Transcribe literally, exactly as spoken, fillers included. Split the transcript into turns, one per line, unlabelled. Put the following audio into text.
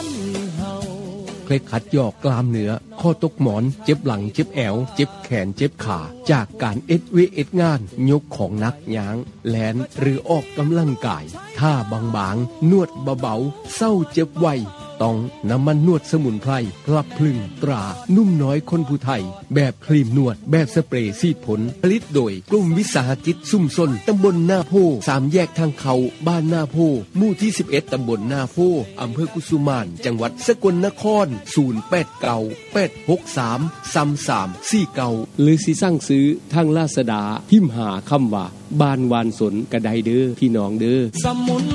เคล็ดขัดยอกกลามเนื้อข้อตกหมอนเจ็บหลังเจ็บแอวเจ็บแขนเจ็บขาจากการเอ็ดเวเอ็ดงานยกของหนักย้างแลนหรือออกกำลังกายท่าบางๆนวดเบาๆเศร้าเจ็บไวต้องน้ำมันนวดสมุนไพรพลับพลึงตรานุ่มน้อยคนผู้ไทยแบบครีมนวดแบบสเปรย์ซีดผลผลิตโดยกลุ่มวิสาหกิจซุ่มซนตำบลหน้าโพสามแยกทางเขาบ้านหน้าโพหมู่ที่สิบเอ็ดตำบลหน้าโพอำเภอกุสุมานจังหวัดสกลนครศูนย์ แปด เก้า แปด หก สาม สาม สาม สี่ เก้าหรือสิสั่งซื้อทางลาซาด้าพิมพ์หาคำว่าบ้านวานสนกระไดเด้อพี่น้องเด้อสมุน